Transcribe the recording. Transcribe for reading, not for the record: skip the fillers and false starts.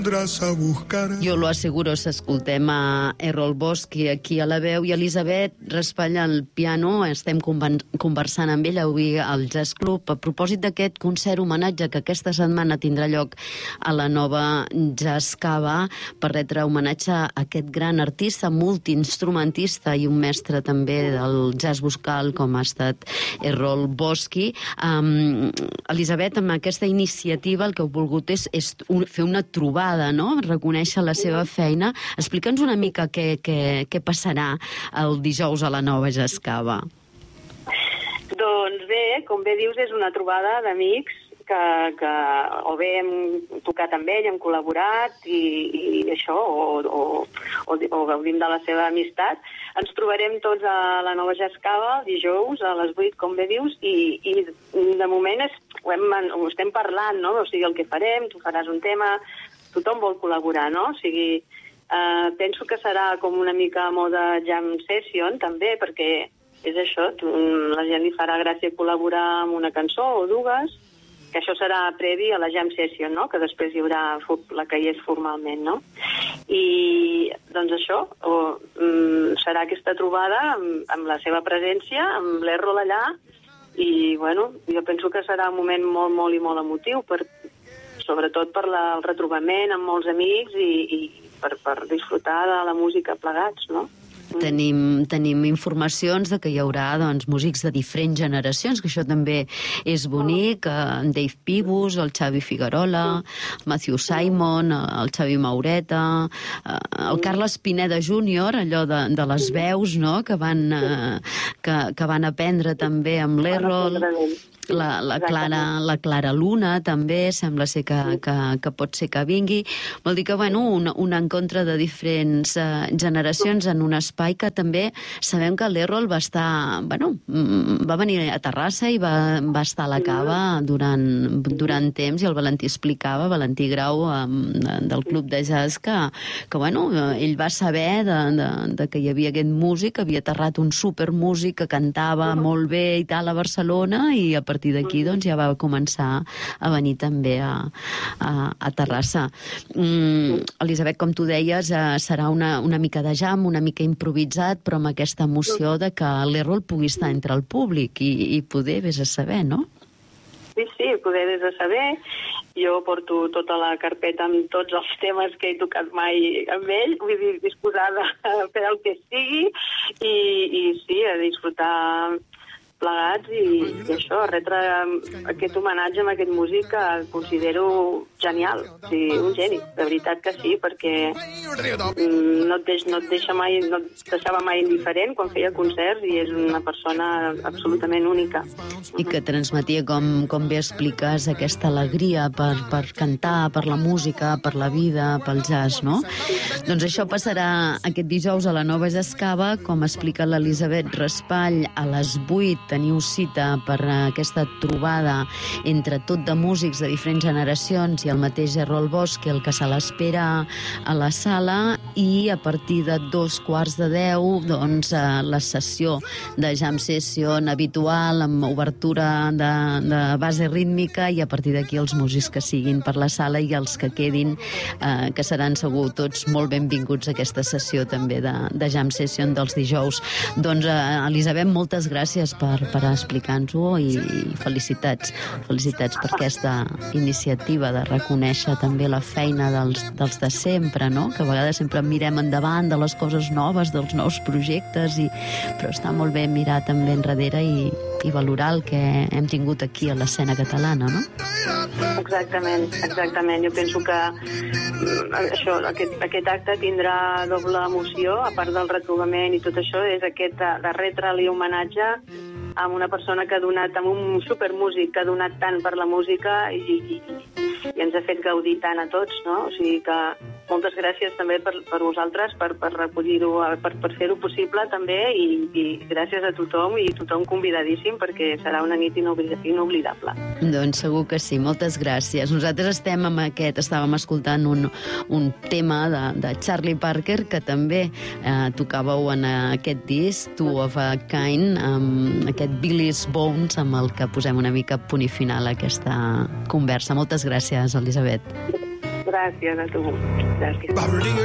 Jo lo asseguro, s'escoltem a Errol Bosch aquí a la veu i Elisabet Raspall al piano. Estem conversant amb ella avui al Jazz Club a propòsit d'aquest concert homenatge que aquesta setmana tindrà lloc a la Nova Jazz Cava per retre homenatge a aquest gran artista, multiinstrumentista i un mestre també del jazz vocal com ha estat Errol Bosch. Elisabet, amb aquesta iniciativa el que heu volgut és fer una trobada, no? Reconèixer la seva feina. Explica'ns una mica què passarà el dijous a la Nova Jazz Cava. Doncs bé, com bé dius, és una trobada d'amics que o bé hem tocat amb ell, hem col·laborat i això, o gaudim de la seva amistat. Ens trobarem tots a la Nova Jazz Cava dijous a les 8, com bé dius, i de moment ho estem parlant, no? O sigui, el que farem, tu faràs un tema, tothom vol col·laborar, no? O sigui, penso que serà com una mica a moda jam session, també, perquè és això, la gent li farà gràcia col·laborar amb una cançó o dues, que això serà previ a la jam session, no? Que després hi haurà la que hi és formalment, no? I, doncs això, serà aquesta trobada amb la seva presència, amb l'Errol allà, i, bueno, jo penso que serà un moment molt, molt i molt emotiu, sobretot per el retrobament amb molts amics i per disfrutar de la música plegats, no? Tenim informacions de que hi haurà músics de diferents generacions, que això també és bonic, en Dave Pibus, el Xavi Figuerola, Matthew Simon, el Xavi Maureta, el Carles Pineda Júnior, allò de les veus, no?, que van aprendre també amb l'Errol. La Clara Luna també sembla ser que pot ser que vingui. Vol dir que, bueno, un encontre de diferents generacions en un espai que també sabem que l'Errol va venir a Terrassa i va estar a la Cava durant temps, i el Valentí explicava, Valentí Grau del Club de Jazz, que bueno, ell va saber que hi havia aquest músic, que havia aterrat un supermúsic que cantava molt bé i tal a Barcelona, i a partir d'aquí doncs ja va començar a venir també a Terrassa. Elisabet, com tu deies, serà una mica de jam, una mica improvisat, però amb aquesta emoció de que l'Errol pugui estar entre el públic i poder, vés a saber, no? Sí, poder vés a saber. Jo porto tota la carpeta amb tots els temes que he tocat mai amb ell, vull dir, disposada a fer el que sigui i sí, a disfrutar plegats i això, retre aquest homenatge amb aquest músic que considero genial, o sigui, un geni, de veritat que sí, perquè no et deixava mai indiferent quan feia concerts i és una persona absolutament única. I que transmetia, com bé expliques, aquesta alegria per cantar, per la música, per la vida, pel jazz, no? Doncs això passarà aquest dijous a la Nova Jazz Cava, com explica l'Elisabet Raspall, a les 8 teniu cita per aquesta trobada entre tot de músics de diferents generacions i el mateix Errol Bosch, el que se l'espera a la sala, i a partir de 9:15, doncs, la sessió de jam session habitual amb obertura de base rítmica, i a partir d'aquí els músics que siguin per la sala i els que quedin, que seran segur tots molt benvinguts a aquesta sessió també de jam session dels dijous. Doncs, Elisabet, moltes gràcies per explicar-nos-ho i felicitats per aquesta iniciativa de reconèixer també la feina dels de sempre, no? Que a vegades sempre mirem endavant de les coses noves, dels nous projectes, però està molt bé mirar també enrere i valorar el que hem tingut aquí a l'escena catalana, no? Exactament. Jo penso que això, aquest acte tindrà doble emoció, a part del retrobament i tot això, és aquest de retre-li homenatge a una persona que ha donat, amb un supermúsic que ha donat tant per la música i ens ha fet gaudir tant a tots, no? O sigui que moltes gràcies també per vosaltres, per recollir-ho, per fer-ho possible també, i gràcies a tothom, i tothom convidadíssim, perquè serà una nit inoblidable. Doncs segur que sí, moltes gràcies. Nosaltres estàvem escoltant un tema de Charlie Parker, que també tocàveu en aquest disc, Two of a Kind, amb aquest Billy's Bones, amb el que posem una mica punt i final a aquesta conversa. Moltes gràcies, Elisabet. Gràcies. Gràcies a tu. Gràcies.